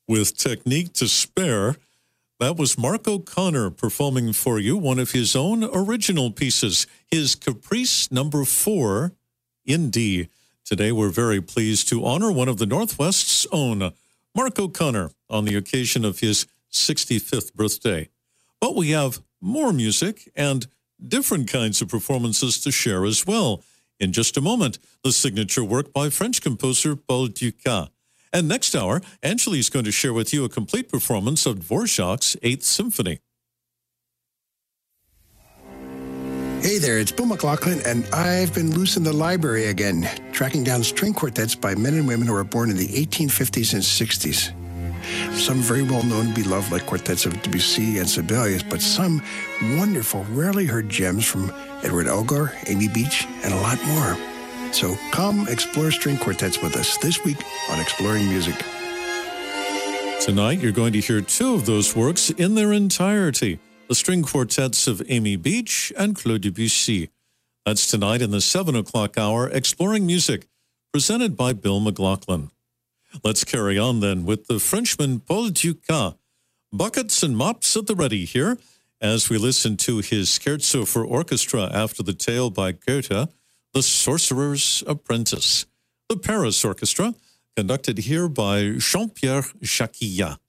with Technique to Spare. That was Mark O'Connor performing for you one of his own original pieces, his Caprice number 4 in D. Today we're very pleased to honor one of the Northwest's own, Mark O'Connor, on the occasion of his 65th birthday. But we have more music and different kinds of performances to share as well. In just a moment, the signature work by French composer Paul Dukas. And next hour, Angelique's going to share with you a complete performance of Dvorak's 8th Symphony. Hey there, it's Bill McLaughlin, and I've been loose in the library again, tracking down string quartets by men and women who were born in the 1850s and 60s. Some very well-known, beloved, like quartets of Debussy and Sibelius, but some wonderful, rarely heard gems from Edward Elgar, Amy Beach, and a lot more. So come explore string quartets with us this week on Exploring Music. Tonight, you're going to hear 2 of those works in their entirety, the string quartets of Amy Beach and Claude Debussy. That's tonight in the 7 o'clock hour, Exploring Music, presented by Bill McLaughlin. Let's carry on then with the Frenchman Paul Dukas. Buckets and mops at the ready here as we listen to his Scherzo for Orchestra after the tale by Goethe, The Sorcerer's Apprentice. The Paris Orchestra, conducted here by Jean-Pierre Jacquillat.